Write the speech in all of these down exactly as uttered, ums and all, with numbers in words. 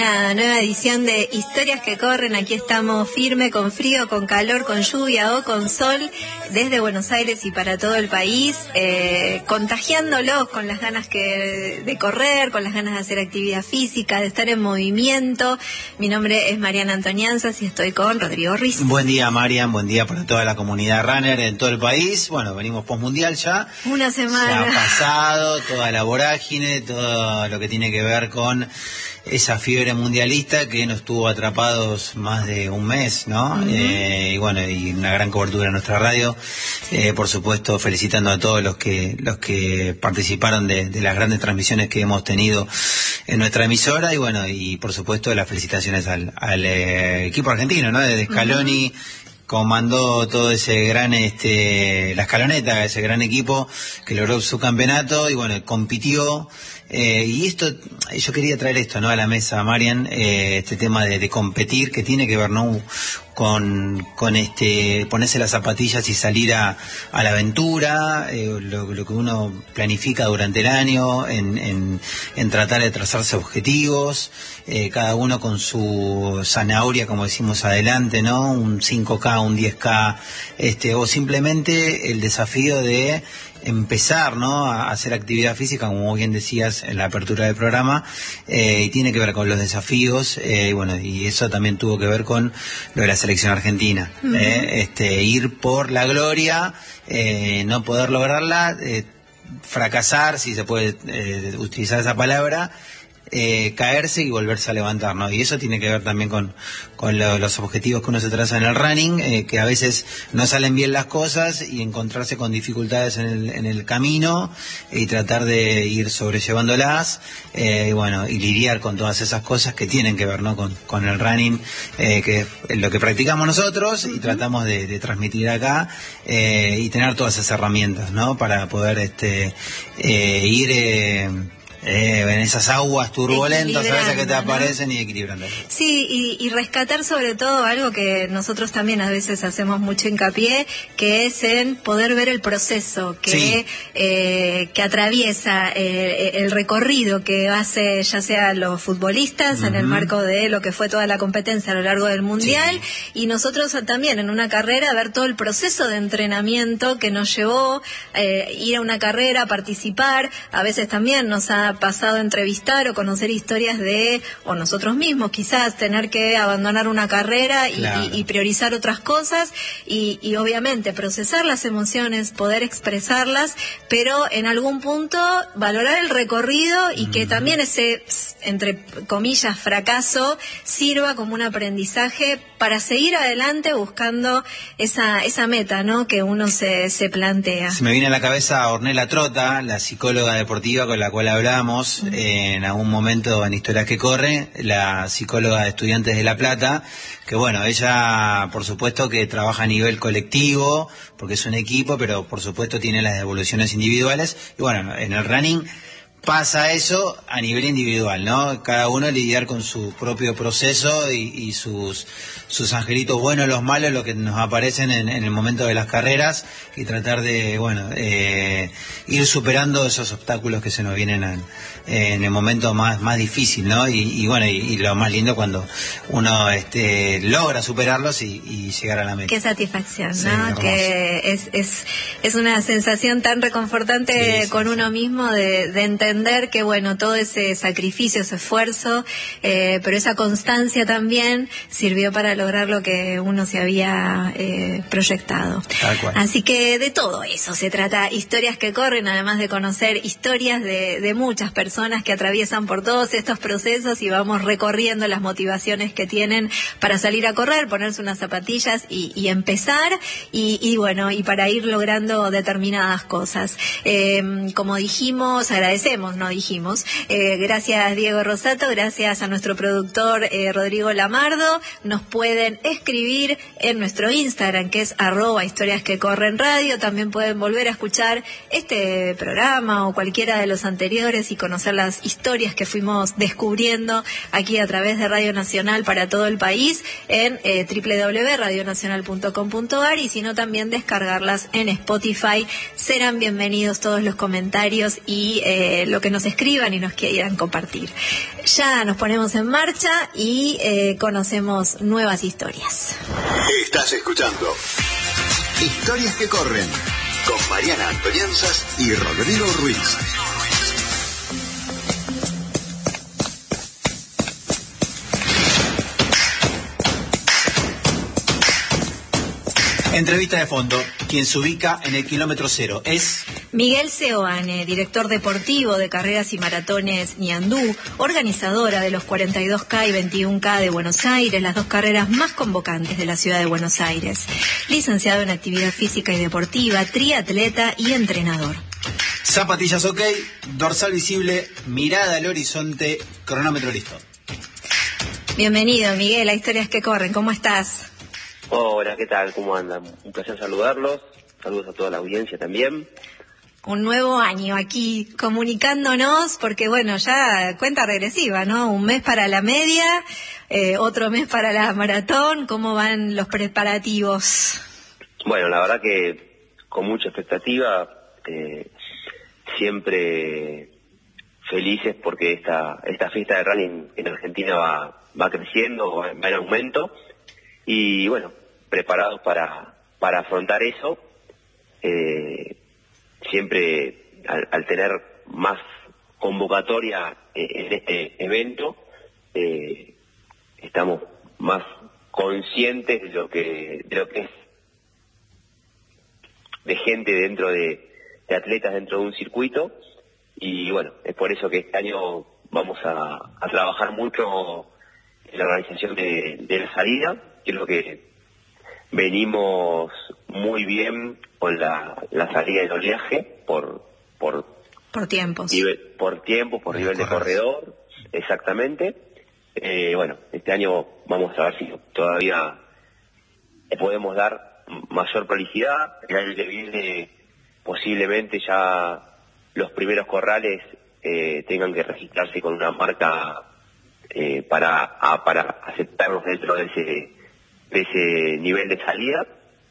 Una nueva edición de Historias que Corren. Aquí estamos firme, con frío, con calor, con lluvia o con sol, desde Buenos Aires y para todo el país, eh, contagiándolos con las ganas que, de correr, con las ganas de hacer actividad física, de estar en movimiento. Mi nombre es Mariana Antonianzas y estoy con Rodrigo Ruiz. Buen día, Marian, buen día para toda la comunidad runner en todo el país. Bueno, venimos postmundial ya. Una semana. Ya ha pasado toda la vorágine, todo lo que tiene que ver con esa fiebre mundialista que nos tuvo atrapados más de un mes, ¿no? Uh-huh. Eh, y bueno, y una gran cobertura en nuestra radio. Sí. Eh, por supuesto, felicitando a todos los que los que participaron de, de las grandes transmisiones que hemos tenido en nuestra emisora. Y bueno, y por supuesto las felicitaciones al, al eh, equipo argentino, ¿no? De Scaloni. Uh-huh. Comandó todo ese gran, este, la escaloneta, ese gran equipo que logró su campeonato y bueno, compitió. Eh, y esto, yo quería traer esto, ¿no? A la mesa, Marian, eh, este tema de, de competir, que tiene que ver, ¿no? Con, con este, ponerse las zapatillas y salir a, a la aventura, eh, lo, lo que uno planifica durante el año, en, en, en tratar de trazarse objetivos, eh, cada uno con su zanahoria, como decimos, adelante, ¿no? Un cinco K, un diez K, este, o simplemente el desafío de empezar, ¿no? A hacer actividad física, como bien decías en la apertura del programa, eh, y tiene que ver con los desafíos, eh, y bueno, y eso también tuvo que ver con lo de la selección argentina, uh-huh. eh, este, ir por la gloria, eh, no poder lograrla, eh, fracasar, si se puede eh, utilizar esa palabra, Eh, caerse y volverse a levantar, ¿no? Y eso tiene que ver también con, con lo, los objetivos que uno se traza en el running, eh, que a veces no salen bien las cosas y encontrarse con dificultades en el, en el camino y tratar de ir sobrellevándolas, eh, y bueno, y lidiar con todas esas cosas que tienen que ver, ¿no? Con, con el running, eh, que es lo que practicamos nosotros y tratamos de, de transmitir acá, eh, y tener todas esas herramientas, ¿no? Para poder este eh, ir eh, Eh, en esas aguas turbulentas a veces que te aparecen, ¿no? Y equilibrando. Sí, y, y rescatar sobre todo algo que nosotros también a veces hacemos mucho hincapié, que es en poder ver el proceso que sí. eh, que atraviesa eh, el recorrido que hace ya sea los futbolistas, uh-huh. en el marco de lo que fue toda la competencia a lo largo del mundial, sí. y nosotros también en una carrera ver todo el proceso de entrenamiento que nos llevó eh, ir a una carrera, participar. A veces también nos ha pasado a entrevistar o conocer historias de, o nosotros mismos quizás, tener que abandonar una carrera y, claro. y, y priorizar otras cosas y, y obviamente procesar las emociones, poder expresarlas, pero en algún punto valorar el recorrido y mm. que también ese, entre comillas, fracaso sirva como un aprendizaje para seguir adelante buscando esa esa meta, ¿no? Que uno se, se plantea. Se me viene a la cabeza Ornella Trota, la psicóloga deportiva con la cual hablamos en algún momento en Historias que Corren, la psicóloga de Estudiantes de La Plata, que bueno, ella por supuesto que trabaja a nivel colectivo, porque es un equipo, pero por supuesto tiene las evoluciones individuales, y bueno, en el running pasa eso a nivel individual, ¿no? Cada uno lidiar con su propio proceso y, y sus sus angelitos buenos, los malos, lo que nos aparecen en, en el momento de las carreras, y tratar de, bueno, eh, ir superando esos obstáculos que se nos vienen en, en el momento más más difícil, ¿no? Y, y bueno, y, y lo más lindo cuando uno este logra superarlos y, y llegar a la meta. Qué satisfacción, sí, ¿no? Que es es es una sensación tan reconfortante, sí, sí, con sí. uno mismo de, de entender que, bueno, todo ese sacrificio, ese esfuerzo, eh, pero esa constancia también sirvió para lograr lo que uno se había eh, proyectado. Tal cual. Así que de todo eso se trata Historias que Corren, además de conocer historias de, de muchas personas que atraviesan por todos estos procesos y vamos recorriendo las motivaciones que tienen para salir a correr, ponerse unas zapatillas y, y empezar, y, y bueno, y para ir logrando determinadas cosas. Eh, como dijimos, agradecemos, no dijimos, eh, gracias Diego Rosato, gracias a nuestro productor eh, Rodrigo Lamardo. Nos pueden escribir en nuestro Instagram, que es arroba historias que corren radio. También pueden volver a escuchar este programa o cualquiera de los anteriores y conocer las historias que fuimos descubriendo aquí a través de Radio Nacional para todo el país en eh, doble u doble u doble u punto radio nacional punto com punto a r, y si no también descargarlas en Spotify. Serán bienvenidos todos los comentarios y eh, lo que nos escriban y nos quieran compartir. Ya nos ponemos en marcha y eh, conocemos nuevas historias. Estás escuchando Historias que Corren con Mariana Antonianzas y Rodrigo Ruiz. Entrevista de fondo. Quien se ubica en el kilómetro cero es Miguel Seoane, director deportivo de carreras y maratones Ñandú, organizadora de los cuarenta y dos K y veintiuno K de Buenos Aires, las dos carreras más convocantes de la ciudad de Buenos Aires. Licenciado en actividad física y deportiva, triatleta y entrenador. Zapatillas ok, dorsal visible, mirada al horizonte, cronómetro listo. Bienvenido, Miguel, a Historias que Corren. ¿Cómo estás? Hola, ¿qué tal? ¿Cómo andan? Un placer saludarlos. Saludos a toda la audiencia también. Un nuevo año aquí comunicándonos, porque bueno, ya cuenta regresiva, ¿no? Un mes para la media, eh, otro mes para la maratón. ¿Cómo van los preparativos? Bueno, la verdad que con mucha expectativa, eh, siempre felices porque esta esta fiesta de running en Argentina va, va creciendo, va, va en aumento. Y bueno, preparados para, para afrontar eso, eh, siempre al, al tener más convocatoria en este evento, eh, estamos más conscientes de lo que de lo que es de gente dentro de, de atletas dentro de un circuito, y bueno, es por eso que este año vamos a, a trabajar mucho en la organización de, de la salida. Creo que venimos muy bien con la, la salida del oleaje por por por tiempos nivel, por tiempo, por nivel de corredor, exactamente. Eh, bueno, este año vamos a ver si todavía podemos dar mayor prolicidad. El año que viene posiblemente ya los primeros corrales eh, tengan que registrarse con una marca eh, para a, para aceptarnos dentro de ese de ese nivel de salida,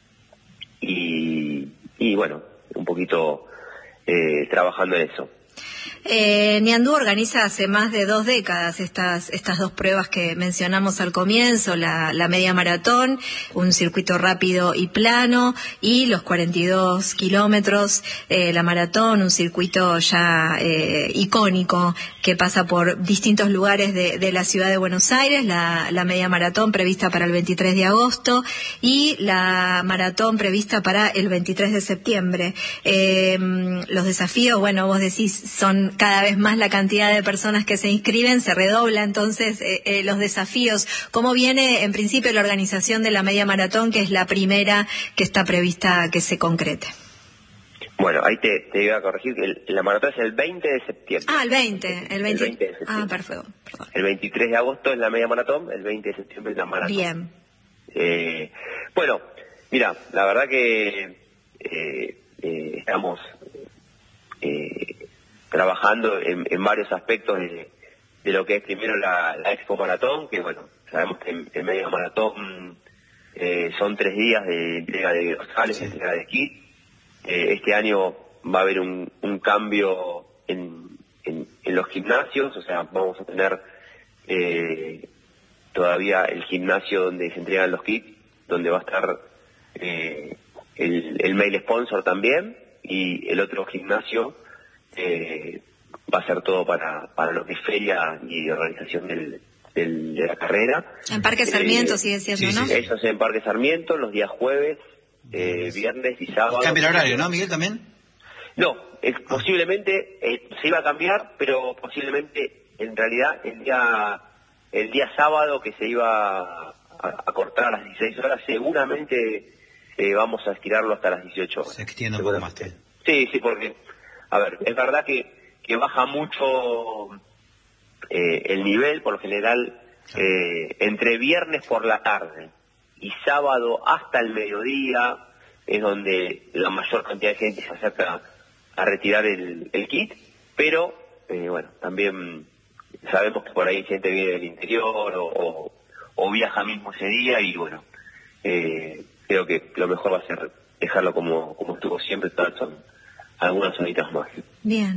y, y bueno, un poquito eh, trabajando en eso. Eh, Ñandú organiza hace más de dos décadas estas estas dos pruebas que mencionamos al comienzo, la, la media maratón, un circuito rápido y plano, y los cuarenta y dos kilómetros, eh, la maratón, un circuito ya eh, icónico que pasa por distintos lugares de, de la ciudad de Buenos Aires, la, la media maratón prevista para el veintitrés de agosto y la maratón prevista para el veintitrés de septiembre. Eh, los desafíos, bueno, vos decís, son cada vez más la cantidad de personas que se inscriben, se redobla entonces eh, eh, los desafíos. ¿Cómo viene en principio la organización de la media maratón, que es la primera que está prevista que se concrete? Bueno, ahí te, te iba a corregir, que el, la maratón es el veinte de septiembre. Ah, el veinte, el veinte, el veinte de septiembre. Ah, perfecto, perdón. El veintitrés de agosto es la media maratón, el veinte de septiembre es la maratón. Bien. Eh, bueno, mira, la verdad que eh, eh, estamos eh, trabajando en, en varios aspectos de, de lo que es primero la, la Expo Maratón, que bueno, sabemos que en, en media maratón eh, son tres días de entrega de dorsales, sí, entrega de kit. Eh, este año va a haber un, un cambio en, en, en los gimnasios, o sea, vamos a tener eh, todavía el gimnasio donde se entregan los kits, donde va a estar eh, el, el mail sponsor también, y el otro gimnasio Eh, va a ser todo para, para lo que es feria y organización del, del, de la carrera. En Parque Sarmiento, eh, sigue siendo, sí, ¿no? Sí, eso es en Parque Sarmiento, los días jueves, eh, viernes y sábado. Cambia el horario, ¿no, Miguel, también? No, eh, posiblemente eh, se iba a cambiar, pero posiblemente en realidad el día el día sábado, que se iba a, a cortar a las dieciséis horas, seguramente eh, vamos a estirarlo hasta las dieciocho horas. Se extiende un poco más. ¿Te? Sí, sí, porque a ver, es verdad que, que baja mucho eh, el nivel, por lo general, eh, entre viernes por la tarde y sábado hasta el mediodía es donde la mayor cantidad de gente se acerca a retirar el, el kit, pero eh, bueno, también sabemos que por ahí gente viene del interior o, o, o viaja mismo ese día, y bueno, eh, creo que lo mejor va a ser dejarlo como, como estuvo siempre, todas son algunas horitas más. Bien.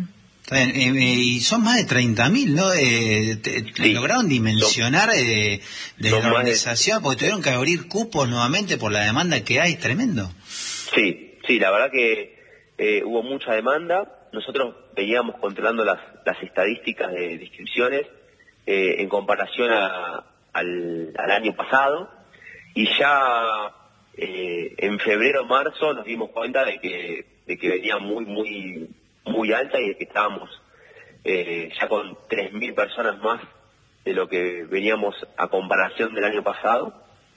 Está bien, eh, eh, y son más de treinta mil, ¿no? Eh, te, Sí. ¿Lograron dimensionar eh, de son la más organización? Porque tuvieron que abrir cupos nuevamente por la demanda que hay, tremendo. Sí, sí, la verdad que eh, hubo mucha demanda. Nosotros veníamos controlando las, las estadísticas de, de inscripciones eh, en comparación a, al, al año pasado, y ya eh, en febrero o marzo nos dimos cuenta de que, de que venía muy, muy, muy alta, y de que estábamos eh, ya con tres mil personas más de lo que veníamos a comparación del año pasado.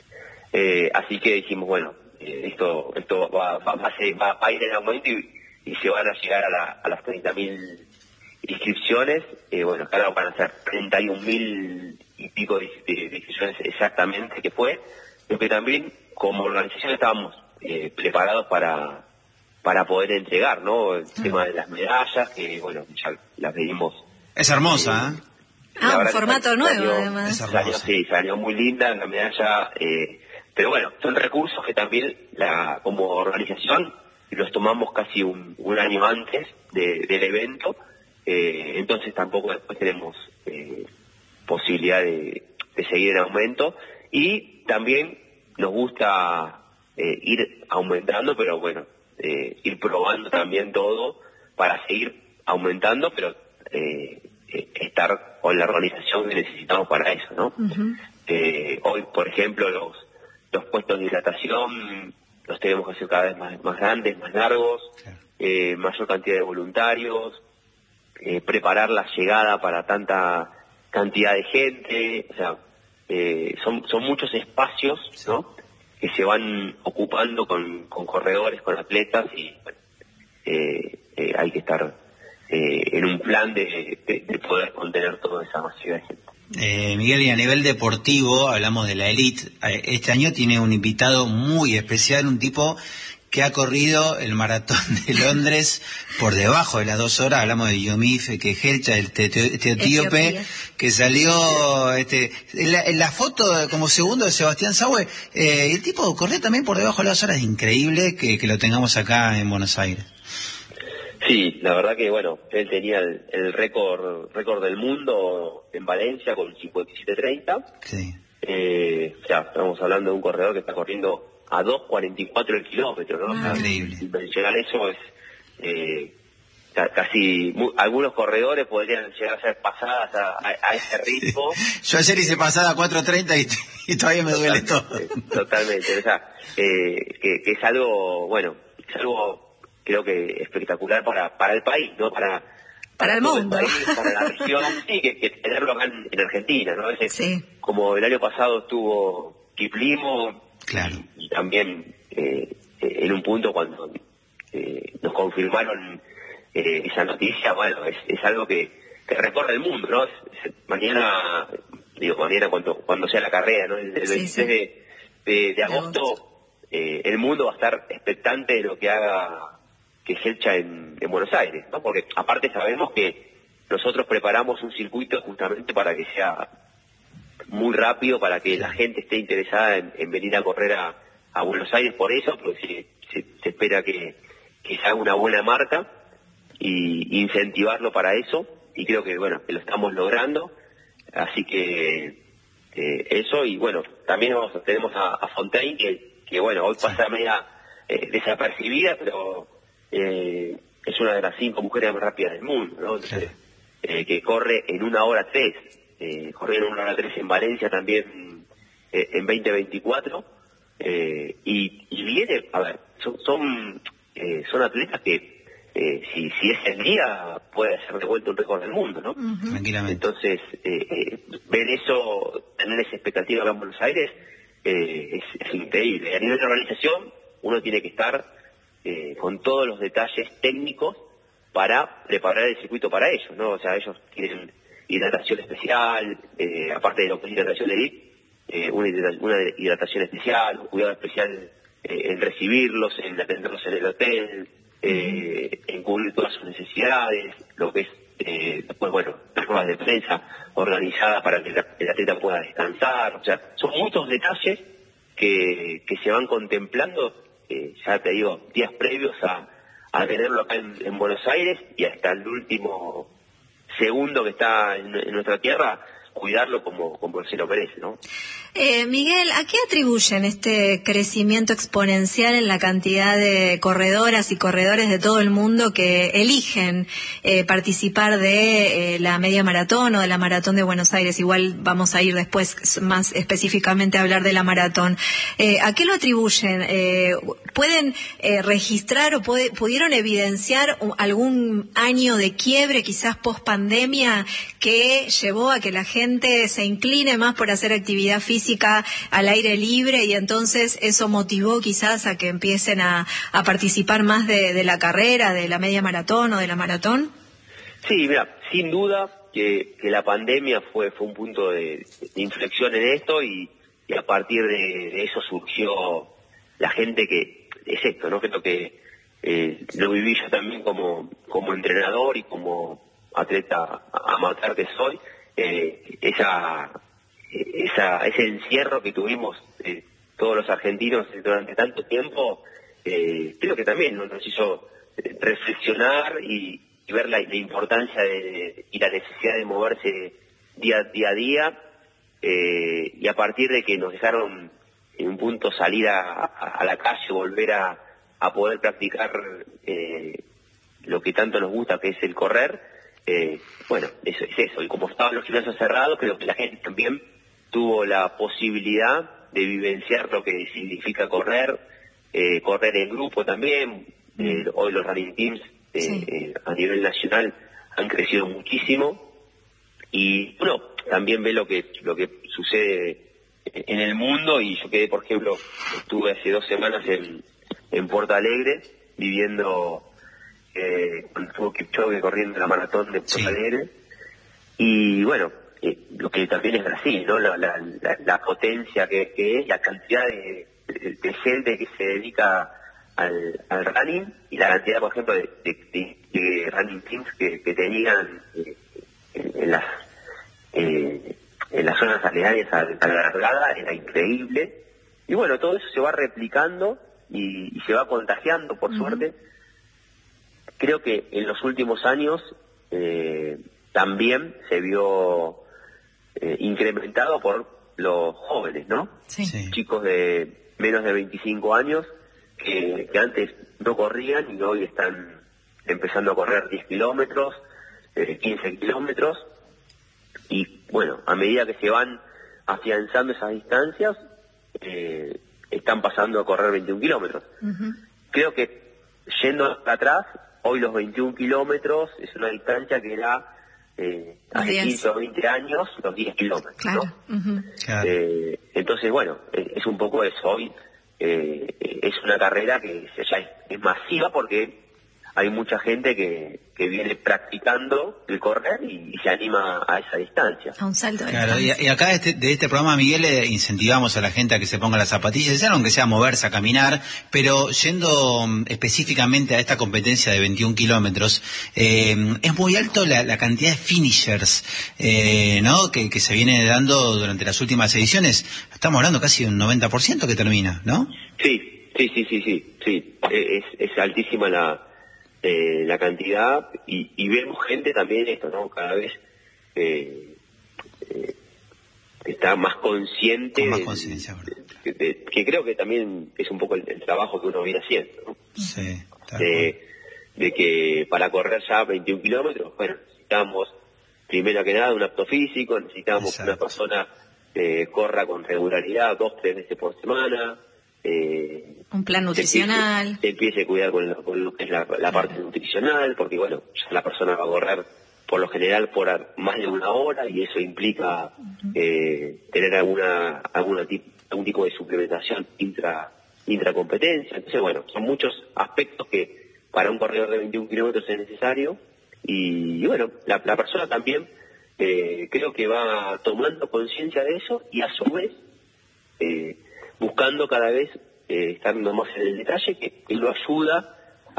Eh, así que dijimos, bueno, eh, esto esto va, va, va, a ser, va, va a ir en aumento, y, y se van a llegar a, la, a las treinta mil inscripciones. Eh, bueno, claro, van a ser treinta y un mil y pico de, de, de inscripciones exactamente, que fue, lo que también como organización estábamos eh, preparados para para poder entregar, ¿no? El Ah. tema de las medallas, que bueno, ya las pedimos. Es hermosa, ¿eh? Ah, un La verdad que formato sal- nuevo, salió- además. Es hermosa. Salió, sí, salió muy linda la medalla, eh, pero bueno, son recursos que también la como organización los tomamos casi un, un año antes de- del evento, eh, entonces tampoco después tenemos eh, posibilidad de, de seguir en aumento, y también nos gusta eh, ir aumentando, pero bueno, eh, ir probando también todo para seguir aumentando, pero eh, eh, estar con la organización que necesitamos para eso, ¿no? Ujú. Eh, hoy, por ejemplo, los los puestos de hidratación los tenemos que hacer cada vez más, más grandes, más largos, Claro. eh, mayor cantidad de voluntarios, eh, preparar la llegada para tanta cantidad de gente, o sea, eh, son, son muchos espacios, ¿no?, que se van ocupando con, con corredores, con atletas, y bueno, eh, eh, hay que estar eh, en un plan de, de, de poder contener toda esa masiva de gente. Eh, Miguel, y a nivel deportivo, hablamos de la elite. Eh, Este año tiene un invitado muy especial, un tipo que ha corrido el maratón de Londres por debajo de las dos horas. Hablamos de Yomif Kejelcha, el te- te- este etíope, Etiopía. que salió este, en, la, en la foto como segundo de Sebastián Saue. Eh, el tipo corrió también por debajo de las dos horas. Increíble que, que lo tengamos acá en Buenos Aires. Sí, la verdad que bueno, él tenía el, el récord récord del mundo en Valencia con cincuenta y siete treinta. Sí. Eh, o sea, estamos hablando de un corredor que está corriendo a dos cuarenta y cuatro el kilómetro, ¿no? O sea, Increíble. llegar a eso es eh, ca- casi... mu- algunos corredores podrían llegar a ser pasadas a, a, a ese ritmo. Yo ayer hice pasada a cuatro treinta y, y todavía me duele todo. Totalmente, totalmente. O sea, eh, que, que es algo, bueno, es algo creo que espectacular para para el país, ¿no? Para Para el todo mundo. país, para la región, sí, que, que tenerlo acá en, en Argentina, ¿no? A veces, Sí. como el año pasado estuvo Kiplimo, Claro. y también eh, en un punto cuando eh, nos confirmaron eh, esa noticia, bueno, es, es algo que, que recorre el mundo, ¿no? Es- es- mañana, digo, mañana cuando cuando sea la carrera, ¿no? El, el Sí, veintitrés sí. de, de, de agosto, agosto. eh, el mundo va a estar expectante de lo que haga que Gelcha en, en Buenos Aires, ¿no? Porque aparte sabemos que nosotros preparamos un circuito justamente para que sea muy rápido, para que la gente esté interesada en, en venir a correr a, a Buenos Aires por eso, porque se, se, se espera que, que se haga una buena marca, y incentivarlo para eso, y creo que bueno, que lo estamos logrando, así que eh, eso, y bueno, también vamos, tenemos a, a Fontaine, que, que bueno, hoy pasa media eh, desapercibida, pero eh, es una de las cinco mujeres más rápidas del mundo, ¿no? Entonces, eh, que corre en una hora tres, eh, corrió en una hora tres en Valencia también eh, en veinte veinticuatro, eh, y, y viene, a ver, son son, eh, son atletas que eh, si, si es el día puede ser de vuelta un récord del mundo, ¿no? Ujú. Tranquilamente. Entonces, eh, eh, ver eso, tener esa expectativa acá en Buenos Aires, eh, es, es increíble. A nivel de organización, uno tiene que estar eh, con todos los detalles técnicos para preparar el circuito para ellos, ¿no? O sea, ellos tienen hidratación especial, eh, aparte de lo que es hidratación de elite, eh, una, hidratación, una hidratación especial, un cuidado especial eh, en recibirlos, en atenderlos en el hotel, eh, en cubrir todas sus necesidades, lo que es, eh, después, bueno, las ruedas de prensa organizadas para que la- el atleta pueda descansar, o sea, son muchos detalles que, que se van contemplando, eh, ya te digo, días previos a, a tenerlo acá en, en Buenos Aires y hasta el último segundo que está en, en nuestra tierra, cuidarlo como, como se lo merece, ¿no? Eh, Miguel, ¿a qué atribuyen este crecimiento exponencial en la cantidad de corredoras y corredores de todo el mundo que eligen eh, participar de eh, la media maratón o de la maratón de Buenos Aires? Igual vamos a ir después más específicamente a hablar de la maratón. Eh, ¿A qué lo atribuyen? Eh, ¿Pueden eh, registrar o puede, pudieron evidenciar algún año de quiebre, quizás post pandemia, que llevó a que la gente se incline más por hacer actividad física al aire libre y entonces eso motivó quizás a que empiecen a, a participar más de, de la carrera, de la media maratón o de la maratón? Sí, mira, sin duda que, que la pandemia fue fue un punto de, de inflexión en esto y, y a partir de, de eso surgió la gente que, es esto, ¿no? Creo que eh, lo viví yo también como, como entrenador y como atleta amateur que soy, eh, esa... Esa, ese encierro que tuvimos eh, todos los argentinos durante tanto tiempo, eh, creo que también nos hizo reflexionar y, y ver la, la importancia de, y la necesidad de moverse día, día a día, eh, y a partir de que nos dejaron en un punto salir a, a, a la calle, volver a, a poder practicar eh, lo que tanto nos gusta, que es el correr, eh, bueno, eso es eso, y como estaban los gimnasios cerrados, creo que la gente también tuvo la posibilidad de vivenciar lo que significa correr, eh, correr en grupo también. Eh, hoy los running teams eh, sí. eh, a nivel nacional han crecido muchísimo y bueno, también ve lo que lo que sucede en el mundo. Y yo quedé, por ejemplo, estuve hace dos semanas en, en Porto Alegre viviendo eh, cuando estuvo Kipchoge corriendo la maratón de Porto sí. Alegre, y bueno, Eh, lo que también es Brasil, ¿no? La, la, la, la potencia que, que es, la cantidad de, de, de gente que se dedica al, al running y la cantidad, por ejemplo, de, de, de, de running teams que, que tenían eh, en, en las eh, en las zonas aledañas a, a la largada era increíble. Y bueno, todo eso se va replicando y, y se va contagiando, por uh-huh. suerte. Creo que en los últimos años eh, también se vio Eh, incrementado por los jóvenes, ¿no? Sí. Sí. Chicos de menos de veinticinco años que, que antes no corrían y hoy están empezando a correr diez kilómetros, eh, quince kilómetros, y bueno, a medida que se van afianzando esas distancias, eh, están pasando a correr veintiún kilómetros. Uh-huh. Creo que yendo atrás, hoy los veintiún kilómetros es una distancia que era Eh, hace quince o veinte años, los diez kilómetros, claro. ¿no? Uh-huh. Claro. Eh, entonces, bueno, es, es un poco eso. Hoy eh, es una carrera que ya es, es masiva porque hay mucha gente que, que viene practicando el correr y, y se anima a esa distancia. A un salto de claro, distancia. Y, y acá de este, de este programa, Miguel, eh, incentivamos a la gente a que se ponga las zapatillas, ya aunque sea a moverse, a caminar, pero yendo um, específicamente a esta competencia de veintiún kilómetros, eh, es muy alto la, la cantidad de finishers, eh, ¿no? Que, que se viene dando durante las últimas ediciones. Estamos hablando casi de un noventa por ciento que termina, ¿no? Sí, sí, sí, sí, sí, sí. Es, es altísima la Eh, la cantidad y, y vemos gente también esto, ¿no? Cada vez eh, eh, está más consciente, Con más de, conciencia, de, de, que creo que también es un poco el, el trabajo que uno viene haciendo, ¿no? Sí, de, de que para correr ya veintiún kilómetros, bueno, necesitamos primero que nada un apto físico, necesitamos que una persona eh, corra con regularidad dos, tres veces por semana. Eh, un plan nutricional. Se empiece, se empiece a cuidar con lo, con lo que es la, la parte nutricional, porque bueno, ya la persona va a correr por lo general por más de una hora y eso implica uh-huh. eh, tener alguna alguna tip, algún tipo de suplementación intra intracompetencia. Entonces bueno, son muchos aspectos que para un corredor de veintiún kilómetros es necesario y, y bueno, la, la persona también eh, creo que va tomando conciencia de eso y a su vez eh, buscando cada vez eh, estar más en el detalle que, que lo ayuda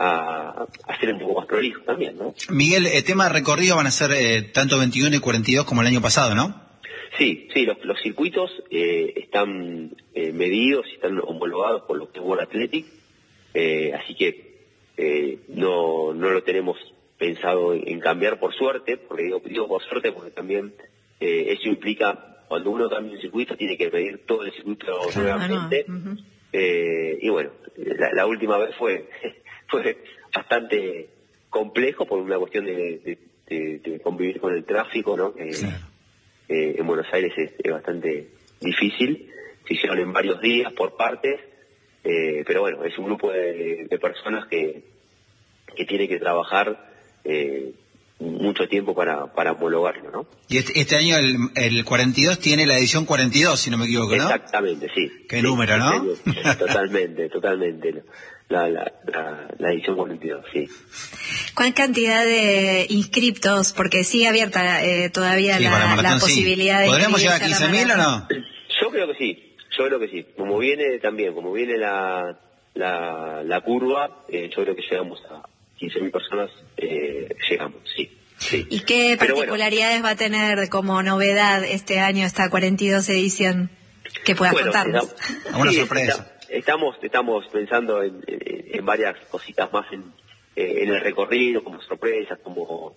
a, a ser un poco más prolijo también, ¿no? Miguel, el tema de recorrido van a ser eh, tanto veintiuno y cuarenta y dos como el año pasado, ¿no? Sí, sí, los, los circuitos eh, están eh, medidos y están homologados por lo que es World Athletic, eh, así que eh, no no lo tenemos pensado en, en cambiar por suerte, porque digo, digo por suerte porque también eh, eso implica, cuando uno cambia un circuito, tiene que pedir todo el circuito claro, nuevamente. No. Uh-huh. eh, y bueno, la, la última vez fue fue bastante complejo por una cuestión de, de, de, de convivir con el tráfico, ¿no? Eh, sí. eh, en Buenos Aires es, es bastante difícil, se hicieron en varios días por partes, eh, pero bueno, es un grupo de, de personas que, que tiene que trabajar eh, mucho tiempo para, para homologarlo, ¿no? Y este, este año el, el cuarenta y dos tiene la edición cuarenta y dos, si no me equivoco, ¿no? Exactamente, sí. Qué sí, número, ¿no? Totalmente, totalmente. La, la, la, la edición cuarenta y dos, sí. ¿Cuál cantidad de inscriptos? Porque sigue abierta eh, todavía sí, la, maratón, la posibilidad sí. de... ¿Podríamos llegar a quince mil o no? Yo creo que sí, yo creo que sí. Como viene también, como viene la, la, la curva, eh, yo creo que llegamos a quince mil personas, eh, llegamos, sí. Sí. ¿Y qué Pero particularidades bueno, va a tener como novedad este año esta cuarenta y dos edición que puedas bueno, contarnos? Está, Una sí, sorpresa. Está, estamos estamos pensando en, en, en varias cositas más en, en el recorrido, como sorpresas, como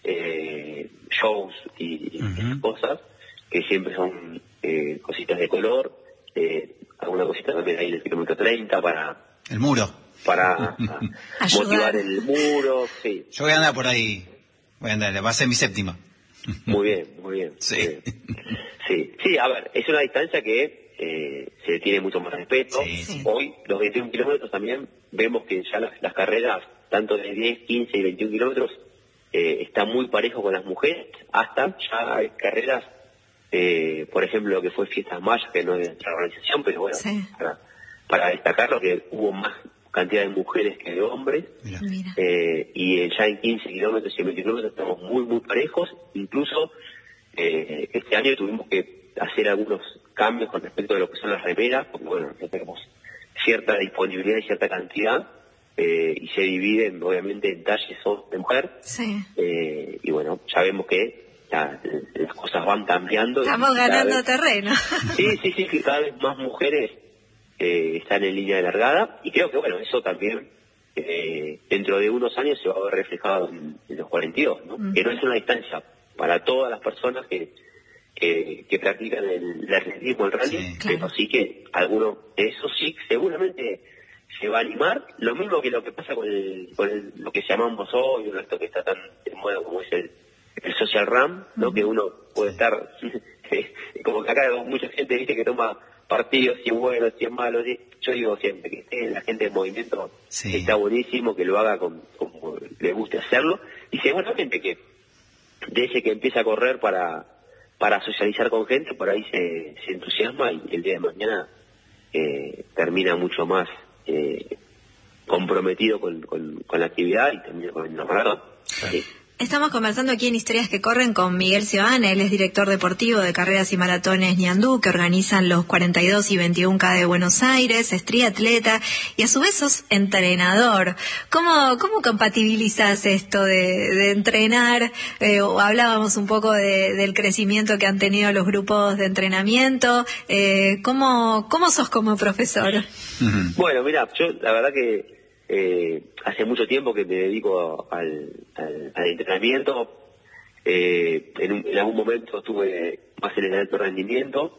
eh, shows y, uh-huh. y cosas que siempre son eh, cositas de color. Eh, alguna cosita también ahí del kilómetro treinta para... El muro. Para a, motivar el muro, sí. Yo voy a andar por ahí. Voy a andar, va a ser mi séptima. Muy bien, muy bien. Sí. Muy bien. Sí, sí, a ver, es una distancia que eh, se tiene mucho más respeto. Sí, sí. Hoy, los veintiún kilómetros también, vemos que ya las, las carreras, tanto de diez, quince y veintiún kilómetros, eh, están muy parejos con las mujeres, hasta ya hay carreras, eh, por ejemplo, lo que fue Fiestas Mayas, que no es de nuestra organización, pero bueno, sí. para, para destacarlo, que hubo más cantidad de mujeres que de hombres. Mira. Eh, y ya en quince kilómetros y en veinte kilómetros estamos muy muy parejos. Incluso eh, este año tuvimos que hacer algunos cambios con respecto a lo que son las remeras, porque bueno, ya tenemos cierta disponibilidad y cierta cantidad, eh, y se dividen obviamente en talles de mujer. Sí. Eh, y bueno, ya vemos que la, las cosas van cambiando. Estamos ganando vez, terreno. Sí, sí, sí, que cada vez más mujeres Eh, están en línea de largada, y creo que bueno, eso también eh, dentro de unos años se va a ver reflejado en, en los cuarenta y dos, ¿no? Uh-huh. Que no es una distancia para todas las personas que que, que practican el, el atletismo, el rally, sí, claro. Pero sí que alguno de esos sí seguramente se va a animar, lo mismo que lo que pasa con, el, con el, lo que llamamos hoy, esto que está tan de moda como es el, el social run, ¿no? Uh-huh. Que uno puede estar, como que acá hay mucha gente dice que toma partidos, si es bueno, si es malo, si... yo digo siempre que esté la gente en movimiento, sí. Está buenísimo, que lo haga con, como le guste hacerlo, y seguramente que desde que empieza a correr para para socializar con gente, por ahí se, se entusiasma, y el día de mañana eh, termina mucho más eh, comprometido con, con, con la actividad y termina con el maratón. ¿Sí? Estamos conversando aquí en Historias que Corren con Miguel Ciobán. Él es director deportivo de Carreras y Maratones Ñandú, que organizan los cuarenta y dos y veintiuno K de Buenos Aires, es triatleta y a su vez sos entrenador. ¿Cómo, cómo compatibilizas esto de, de entrenar? Eh, hablábamos un poco de, del crecimiento que han tenido los grupos de entrenamiento. Eh, ¿cómo, ¿Cómo sos como profesor? Bueno, mira, yo la verdad que Eh, hace mucho tiempo que me dedico al, al, al entrenamiento. Eh, en, un, en algún momento estuve más en el alto rendimiento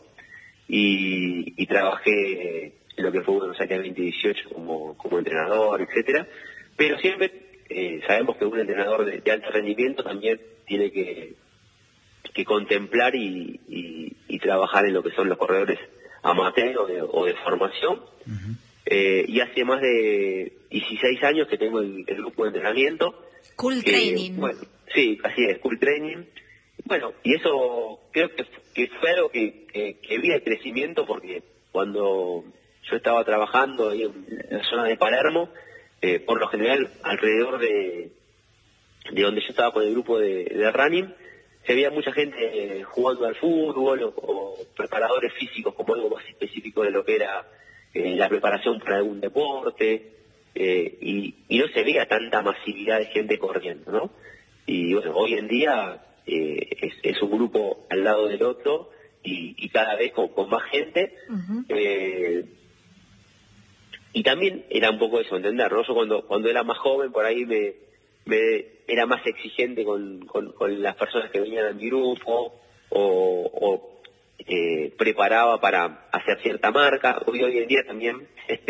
y, y trabajé en lo que fue Buenos Aires veinte dieciocho como, como entrenador, etcétera. Pero siempre eh, sabemos que un entrenador de, de alto rendimiento también tiene que, que contemplar y, y, y trabajar en lo que son los corredores amateur o de, o de formación. Uh-huh. Eh, y hace más de dieciséis años que tengo el, el grupo de entrenamiento. Cool que, Training. Bueno, sí, así es, Cool Training. Bueno, y eso creo que, que fue algo que, que, que vi el crecimiento, porque cuando yo estaba trabajando ahí en, en la zona de Palermo, eh, por lo general alrededor de, de donde yo estaba con el grupo de, de running, se veía mucha gente eh, jugando al fútbol o, o preparadores físicos como algo más específico de lo que era Eh, la preparación para algún deporte, eh, y, y no se veía tanta masividad de gente corriendo, ¿no? Y bueno, hoy en día eh, es, es un grupo al lado del otro y, y cada vez con, con más gente. Uh-huh. eh, y también era un poco eso, entender, ¿no? Yo cuando, cuando era más joven, por ahí me, me era más exigente con, con, con las personas que venían a mi grupo, o, o eh, preparaba para hacer cierta marca. Hoy, hoy en día también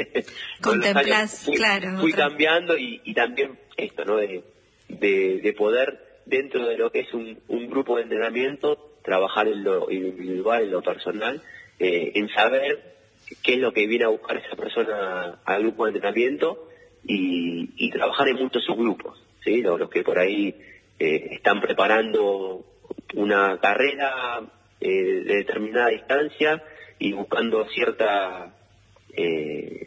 contemplás, fui, claro, fui otra. cambiando y, y también esto, ¿no? De, de, de poder, dentro de lo que es un, un grupo de entrenamiento, trabajar en lo individual, en lo personal, eh, en saber qué es lo que viene a buscar esa persona al grupo de entrenamiento y, y trabajar en muchos subgrupos, ¿sí? Los, los que por ahí eh, están preparando una carrera eh, de determinada distancia y buscando cierta eh,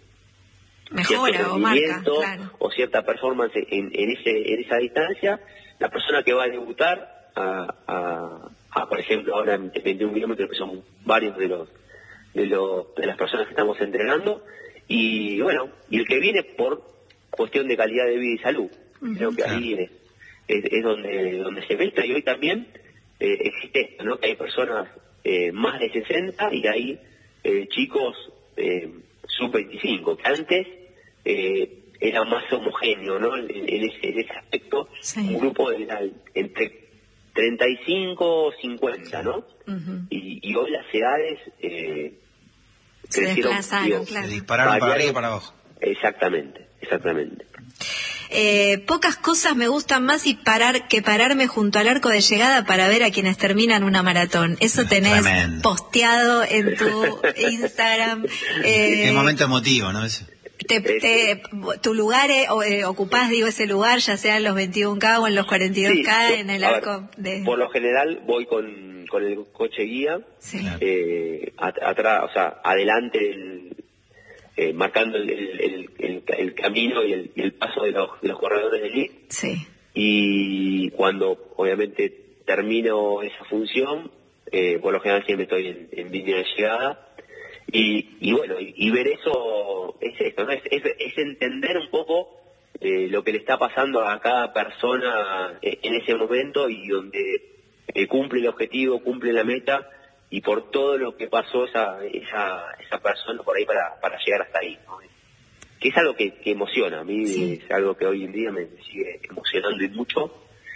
mejora o marca, claro, o cierta performance en, en ese en esa distancia. La persona que va a debutar a, a, a por ejemplo, ahora en veintiún kilómetros, que son varios de los de los de las personas que estamos entrenando, y bueno, y el que viene por cuestión de calidad de vida y salud. Uh-huh. Creo que ahí es, es, es donde donde se ve esto, y hoy también eh, existe esto, ¿no? Que hay personas eh, más de sesenta y hay eh, chicos eh, sub veinticinco, que antes eh, era más homogéneo, ¿no? En, en, ese, en ese aspecto, sí. Un grupo de la, entre treinta y cinco o cincuenta, ¿no? Uh-huh. y, y hoy las edades eh, se desplazaron, claro. Se dispararon para arriba y para abajo. Exactamente, exactamente. Eh, pocas cosas me gustan más y parar que pararme junto al arco de llegada para ver a quienes terminan una maratón. Eso tenés Tremendo. Posteado en tu Instagram. Eh, Qué momento emotivo, ¿no? Ese. Te, te, tu lugar eh, eh, ocupás, digo, ese lugar, ya sea en los veintiún K o en los cuarenta y dos K, sí, en el arco ver, de... Por lo general voy con, con el coche guía, sí. eh, at, atrás, o sea, adelante, el, eh, marcando el, el, el, el camino y el, y el paso de los, de los corredores de elite. Sí. Y cuando, obviamente, termino esa función, eh, por lo general siempre estoy en, en línea de llegada. Y, y bueno, y, y ver eso es esto, ¿no? Es, es, es entender un poco eh, lo que le está pasando a cada persona en, en ese momento, y donde eh, cumple el objetivo, cumple la meta, y por todo lo que pasó esa esa esa persona por ahí para, para llegar hasta ahí, ¿no? Que es algo que, que emociona, a mí sí. Es algo que hoy en día me sigue emocionando y mucho,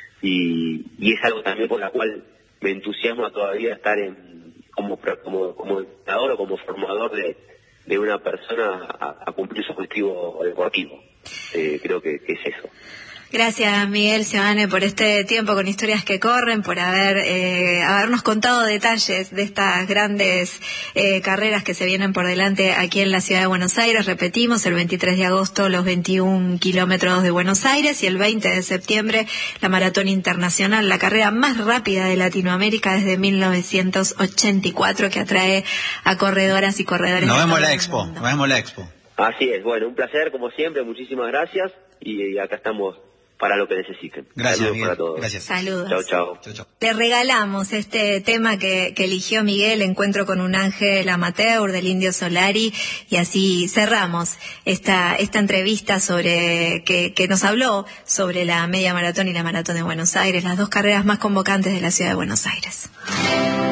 y, y es algo también por la cual me entusiasma todavía estar en como como como entrenador o como formador de, de una persona a, a cumplir su objetivo deportivo. Eh, creo que, que es eso. Gracias, Miguel Seoane, por este tiempo con Historias que Corren, por haber eh, habernos contado detalles de estas grandes eh, carreras que se vienen por delante aquí en la ciudad de Buenos Aires. Repetimos, el veintitrés de agosto los veintiún kilómetros de Buenos Aires, y el veinte de septiembre la Maratón Internacional, la carrera más rápida de Latinoamérica desde mil novecientos ochenta y cuatro, que atrae a corredoras y corredores. Nos vemos la expo, nos vemos la expo. Así es, bueno, un placer como siempre, muchísimas gracias, y, y acá estamos para lo que necesiten. Gracias, Saludos Miguel. para todos. Gracias. Saludos. Chao, chao. Le regalamos este tema que, que eligió Miguel, Encuentro con un ángel amateur, del Indio Solari, y así cerramos esta esta entrevista sobre que, que nos habló sobre la media maratón y la maratón de Buenos Aires, las dos carreras más convocantes de la ciudad de Buenos Aires.